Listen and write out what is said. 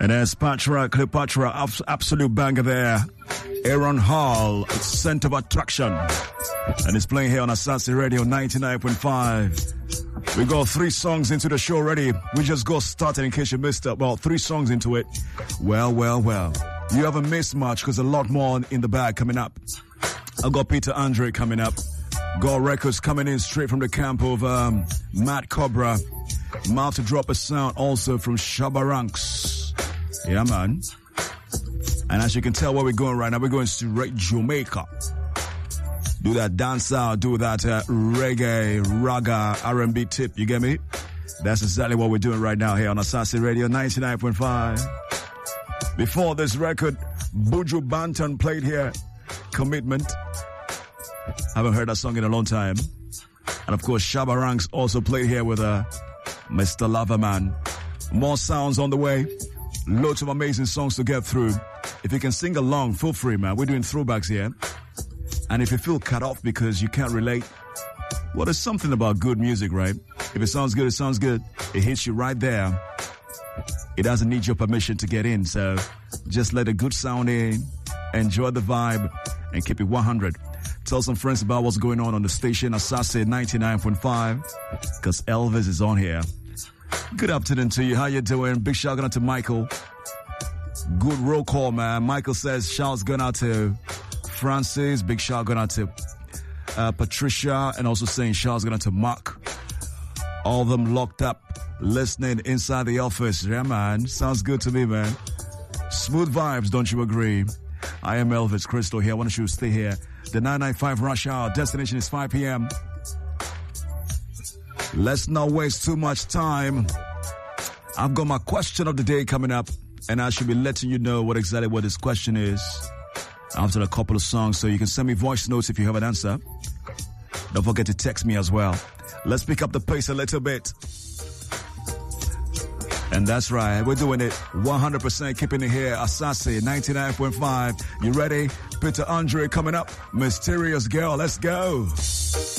And there's Cleopatra, absolute banger there. Aaron Hall, center of attraction. And it's playing here on Asase Radio 99.5. We got 3 songs into the show already. We just got started in case you missed it. Well, 3 songs into it. Well. You haven't missed much because a lot more in the bag coming up. I've got Peter Andre coming up. Got records coming in straight from the camp of Matt Cobra. Mouth to drop a sound also from Shabba Ranks. Yeah, man. And as you can tell where we're going right now, we're going straight Jamaica. Do that dancehall, do that reggae, raga, R&B tip, you get me? That's exactly what we're doing right now here on Asase Radio 99.5. Before this record, Buju Banton played here, Commitment. Haven't heard that song in a long time. And of course, Shabba Ranks also played here with Mr. Loverman. More sounds on the way. Loads of amazing songs to get through. If you can sing along, feel free, man. We're doing throwbacks here. And if you feel cut off because you can't relate, well, there's something about good music, right? If it sounds good, it sounds good. It hits you right there. It doesn't need your permission to get in. So just let a good sound in, enjoy the vibe, and keep it 100. Tell some friends about what's going on the station, Asase 99.5, because Elvis is on here. Good afternoon to you. How you doing? Big shout out to Michael. Good roll call, man. Michael says shouts going out to Francis. Big shout going out to Patricia, and also saying shouts going out to Mark. All of them locked up, listening inside the office. Yeah, man. Sounds good to me, man. Smooth vibes, don't you agree? I am Elvis Crystal here. I want you to stay here. The 995 rush hour. Destination is 5 p.m. Let's not waste too much time. I've got my question of the day coming up, and I should be letting you know what this question is after a couple of songs, so you can send me voice notes if you have an answer. Don't forget to text me as well. Let's pick up the pace a little bit. And that's right, we're doing it 100%, keeping it here. Asase 99.5. You ready? Peter Andre coming up. Mysterious Girl, let's go.